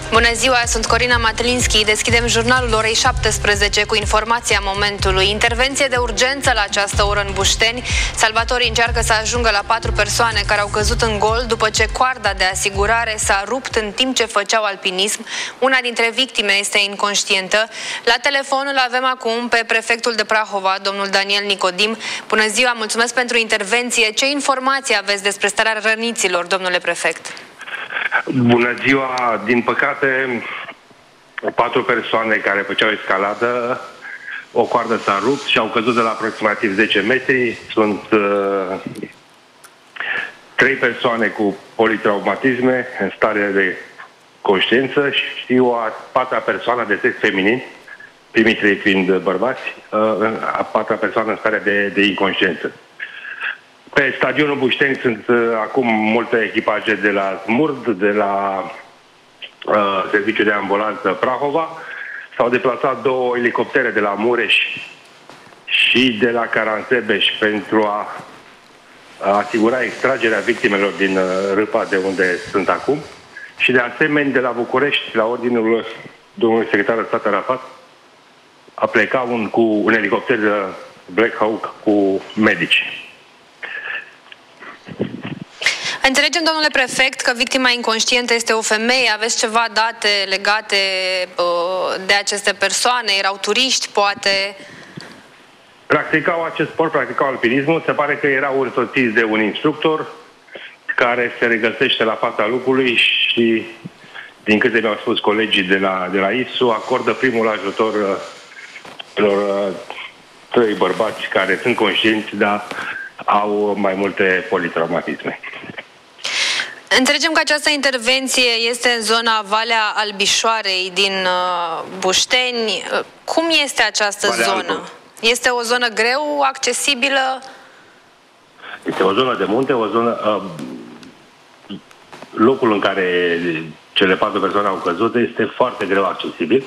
Bună ziua, sunt Corina Matlinski. Deschidem jurnalul orei 17 cu informația momentului. Intervenție de urgență la această oră în Bușteni. Salvatorii încearcă să ajungă la 4 persoane care au căzut în gol după ce coarda de asigurare s-a rupt în timp ce făceau alpinism. Una dintre victime este inconștientă. La telefon îl avem acum pe prefectul de Prahova, domnul Daniel Nicodim. Bună ziua, mulțumesc pentru intervenție. Ce informații aveți despre starea răniților, domnule prefect? Bună ziua! Din păcate, 4 persoane care făceau escaladă, o coardă s-a rupt și au căzut de la aproximativ 10 metri. Sunt 3 persoane cu politraumatisme în stare de conștiință și o a 4-a persoană de sex feminin, primii 3 fiind bărbați, a 4-a persoană în stare de inconștiență. Pe stadionul Bușteni sunt acum multe echipaje de la SMURD, de la Serviciul de Ambulanță Prahova. S-au deplasat 2 elicoptere de la Mureș și de la Caransebeș pentru a asigura extragerea victimelor din râpa de unde sunt acum. Și de asemenea de la București, la ordinul domnului secretar de stat Arafat, a plecat cu un elicopter Black Hawk cu medici. Înțelegem, domnule prefect, că victima inconștientă este o femeie. Aveți ceva date legate de aceste persoane? Erau turiști, poate? Practicau acest sport, practicau alpinismul. Se pare că erau însoțiți de un instructor care se regăsește la fața locului și, din câte mi-au spus colegii de la ISU, acordă primul ajutor celor 3 bărbați care sunt conștienți, dar au mai multe politraumatisme. Înțelegem că această intervenție este în zona Valea Albișoarei din Bușteni. Cum este această zonă? Este o zonă greu accesibilă? Este o zonă de munte, o zonă... locul în care cele 4 persoane au căzut este foarte greu accesibil.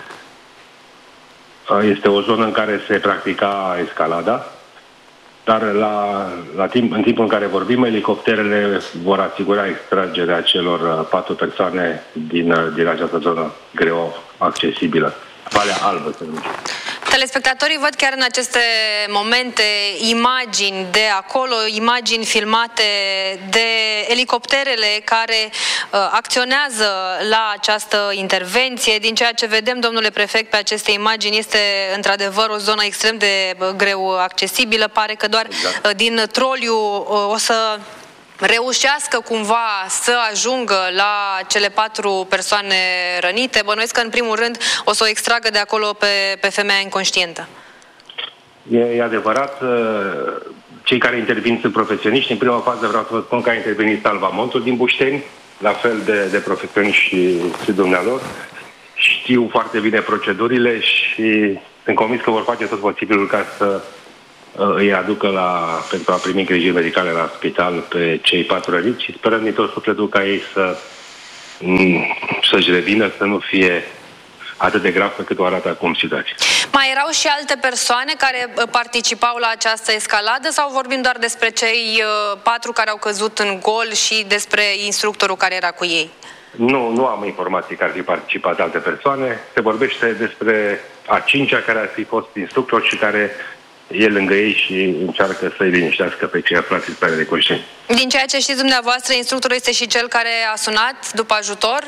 Este o zonă în care se practica escalada. Dar în timpul în care vorbim, elicopterele vor asigura extragerea celor 4 persoane din această zonă greu accesibilă. Valea Albă, să numim. Telespectatorii văd chiar în aceste momente imagini de acolo, imagini filmate de elicopterele care acționează la această intervenție. Din ceea ce vedem, domnule prefect, pe aceste imagini este într-adevăr o zonă extrem de greu accesibilă. Pare că doar din troliu o să reușească cumva să ajungă la cele 4 persoane rănite. Bănuiesc că în primul rând o să o extragă de acolo pe femeia inconștientă. E adevărat. Cei care intervin sunt profesioniști. În prima fază vreau să vă spun că a intervenit Salvamontul din Bușteni, la fel de profesioniști și dumnealor. Știu foarte bine procedurile și sunt convins că vor face tot posibilul ca să îi aducă pentru a primi îngrijiri medicale la spital pe cei 4 răniți și sperăm din tot sufletul ca ei să-și revină, să nu fie atât de grav pe cât o arată acum situația. Mai erau și alte persoane care participau la această escaladă sau vorbim doar despre cei 4 care au căzut în gol și despre instructorul care era cu ei? Nu am informații că ar fi participat alte persoane. Se vorbește despre a 5-a care ar fi fost instructor și care e lângă ei și încearcă să-i liniștească pe cei aflați în stare de conștiință. Din ceea ce știți dumneavoastră, instructorul este și cel care a sunat după ajutor?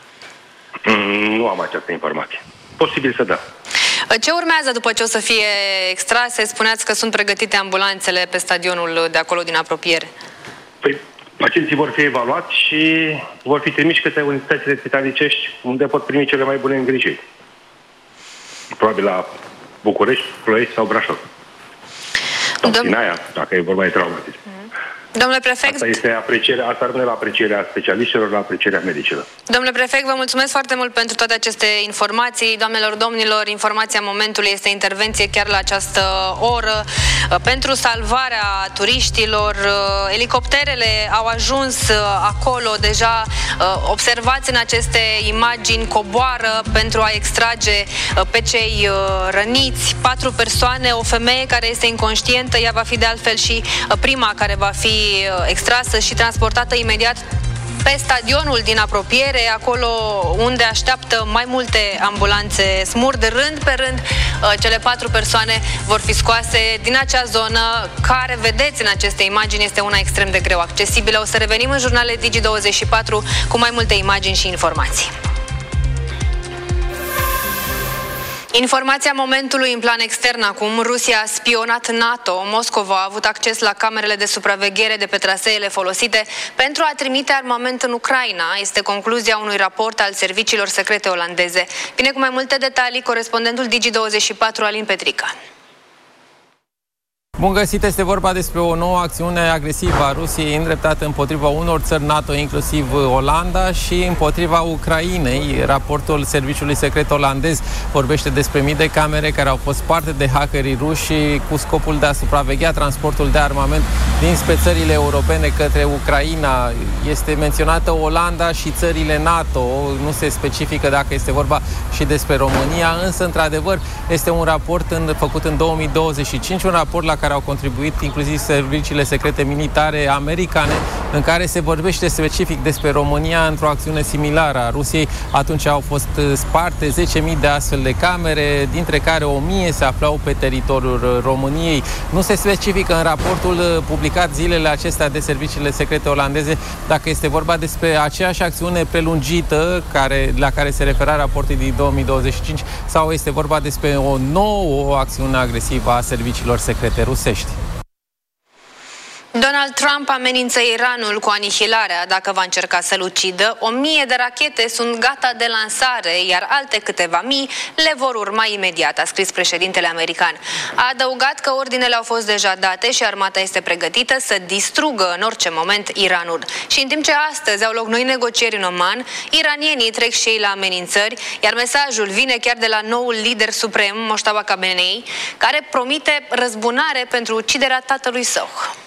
Nu am această informație. Posibil să da. Ce urmează după ce o să fie extrase? Spuneați că sunt pregătite ambulanțele pe stadionul de acolo din apropiere. Păi, pacienții vor fi evaluați și vor fi trimiși către unitățile spitalicești unde pot primi cele mai bune îngrijiri. Probabil la București, Ploiești sau Brașov. Sau Sinaia, dacă e vorba de traumatism. Domnule prefect... Asta rămâne la aprecierea specialiștilor, la aprecierea medicilor. Domnule prefect, vă mulțumesc foarte mult pentru toate aceste informații. Doamnelor, domnilor, informația momentului este intervenție chiar la această oră pentru salvarea turiștilor. Elicopterele au ajuns acolo deja. Observați în aceste imagini, coboară pentru a extrage pe cei răniți. 4 persoane, o femeie care este inconștientă, ea va fi de altfel și prima care va fi extrasă și transportată imediat pe stadionul din apropiere, acolo unde așteaptă mai multe ambulanțe SMURD. Rând pe rând, cele 4 persoane vor fi scoase din acea zonă care, vedeți în aceste imagini, este una extrem de greu accesibilă. O să revenim în jurnalele Digi24 cu mai multe imagini și informații. Informația momentului în plan extern acum. Rusia a spionat NATO. Moscova a avut acces la camerele de supraveghere de pe traseele folosite pentru a trimite armament în Ucraina. Este concluzia unui raport al serviciilor secrete olandeze. Vine cu mai multe detalii corespondentul Digi24 Alin Petrica. Bun găsit, este vorba despre o nouă acțiune agresivă a Rusiei îndreptată împotriva unor țări NATO, inclusiv Olanda, și împotriva Ucrainei. Raportul serviciului secret olandez vorbește despre mii de camere care au fost sparte de hackerii ruși cu scopul de a supraveghea transportul de armament dinspre țările europene către Ucraina. Este menționată Olanda și țările NATO, nu se specifică dacă este vorba și despre România, însă, într-adevăr, este un raport făcut în 2025, un raport la care au contribuit inclusiv serviciile secrete militare americane, în care se vorbește specific despre România într-o acțiune similară a Rusiei. Atunci au fost sparte 10.000 de astfel de camere, dintre care 1.000 se aflau pe teritoriul României. Nu se specifică în raportul publicat zilele acestea de serviciile secrete olandeze dacă este vorba despre aceeași acțiune prelungită la care se refera raportul din 2025 sau este vorba despre o nouă acțiune agresivă a serviciilor secrete rusești. Donald Trump amenință Iranul cu anihilarea dacă va încerca să-l ucidă. 1000 de rachete sunt gata de lansare, iar alte câteva mii le vor urma imediat, a scris președintele american. A adăugat că ordinele au fost deja date și armata este pregătită să distrugă în orice moment Iranul. Și în timp ce astăzi au loc noi negocieri în Oman, iranienii trec și ei la amenințări, iar mesajul vine chiar de la noul lider suprem, Mojtaba Khamenei, care promite răzbunare pentru uciderea tatălui său.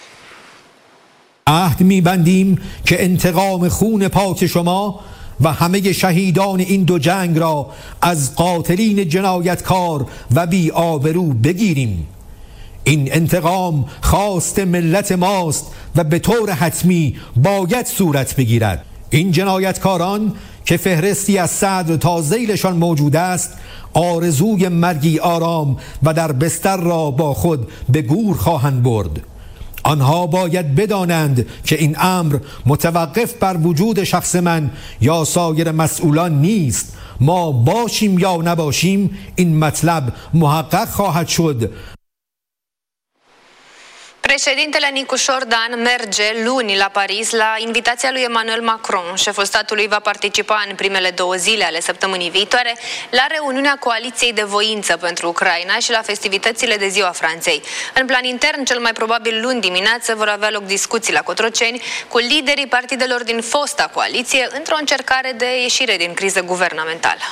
عهد می‌بندیم که انتقام خون پاک شما و همه شهیدان این دو جنگ را از قاتلین جنایتکار و بی آبرو بگیریم. این انتقام خواست ملت ماست و به طور حتمی باید صورت بگیرد. این جنایتکاران که فهرستی از صدر تا ذیلشان موجود است آرزوی مرگی آرام و در بستر را با خود به گور خواهند برد. آنها باید بدانند که این امر متوقف بر وجود شخص من یا سایر مسئولان نیست. ما باشیم یا نباشیم این مطلب محقق خواهد شد. Președintele Nicu Șordan merge luni la Paris la invitația lui Emmanuel Macron. Șeful statului va participa în primele 2 zile ale săptămânii viitoare la reuniunea Coaliției de Voință pentru Ucraina și la festivitățile de Ziua Franței. În plan intern, cel mai probabil luni dimineață vor avea loc discuții la Cotroceni cu liderii partidelor din fosta coaliție într-o încercare de ieșire din criză guvernamentală.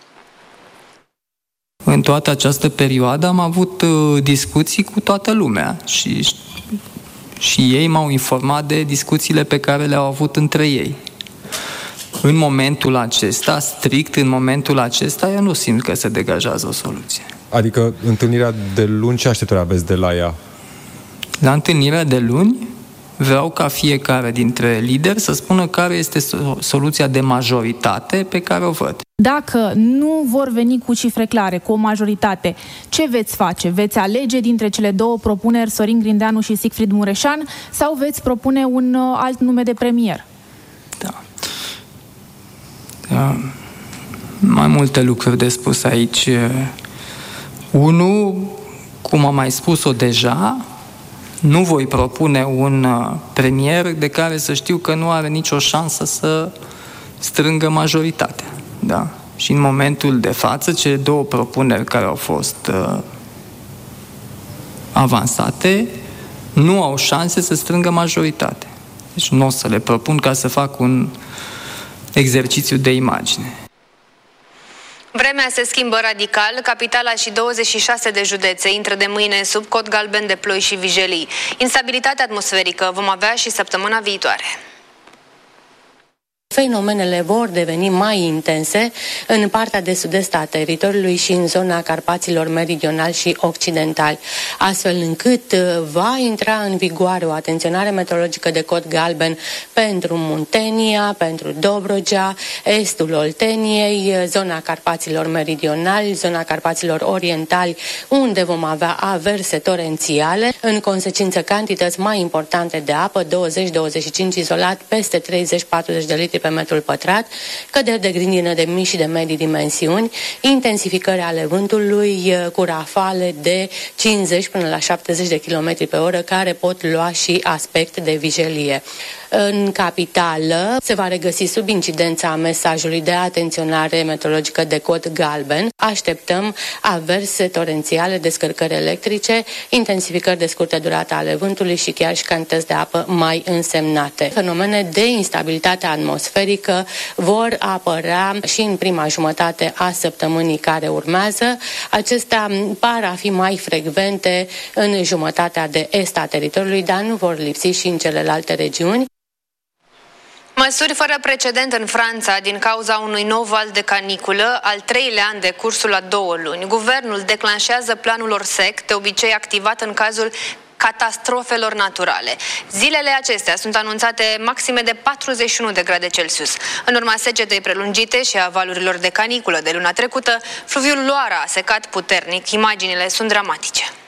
În toată această perioadă am avut discuții cu toată lumea și ei m-au informat de discuțiile pe care le-au avut între ei. În momentul acesta, strict în momentul acesta, eu nu simt că se degajează o soluție. Adică întâlnirea de luni, ce așteptări aveți de la ea? La întâlnirea de luni vreau ca fiecare dintre lideri să spună care este soluția de majoritate pe care o văd. Dacă nu vor veni cu cifre clare, cu o majoritate, ce veți face? Veți alege dintre cele 2 propuneri, Sorin Grindeanu și Siegfried Mureșan, sau veți propune un alt nume de premier? Da. Mai multe lucruri de spus aici. Unu, cum am mai spus-o deja, nu voi propune un premier de care să știu că nu are nicio șansă să strângă majoritatea. Da? Și în momentul de față, cele 2 propuneri care au fost avansate nu au șanse să strângă majoritate. Deci nu o să le propun ca să fac un exercițiu de imagine. Vremea se schimbă radical, capitala și 26 de județe intră de mâine sub cod galben de ploi și vijelii. Instabilitate atmosferică vom avea și săptămâna viitoare. Fenomenele vor deveni mai intense în partea de sud-est a teritoriului și în zona Carpaților meridionali și occidentali, astfel încât va intra în vigoare o atenționare meteorologică de cod galben pentru Muntenia, pentru Dobrogea, estul Olteniei, zona Carpaților meridionali, zona Carpaților orientali, unde vom avea averse torențiale, în consecință cantități mai importante de apă, 20-25 izolat, peste 30-40 de litri pe metrul pătrat, căderi de grindină de mici și de medii dimensiuni, intensificări ale vântului cu rafale de 50 până la 70 de km pe oră, care pot lua și aspect de vijelie. În capitală se va regăsi sub incidența mesajului de atenționare meteorologică de cod galben. Așteptăm averse torențiale, descărcări electrice, intensificări de scurtă durată ale vântului și chiar și cantități de apă mai însemnate. Fenomene de instabilitate atmosferică vor apărea și în prima jumătate a săptămânii care urmează. Acestea par a fi mai frecvente în jumătatea de est a teritoriului, dar nu vor lipsi și în celelalte regiuni. Măsuri fără precedent în Franța din cauza unui nou val de caniculă, al treilea an de cursul la 2 luni. Guvernul declanșează planul Orsec, de obicei activat în cazul catastrofelor naturale. Zilele acestea sunt anunțate maxime de 41 de grade Celsius. În urma secetei prelungite și a valurilor de caniculă de luna trecută, fluviul Loara a secat puternic. Imaginile sunt dramatice.